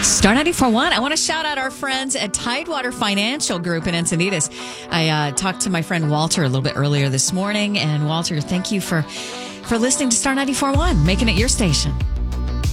Star 94.1. I want to shout out our friends at Tidewater Financial Group in Encinitas. I talked to my friend Walter a little bit earlier this morning. And Walter, thank you for listening to Star 94.1, making it your station.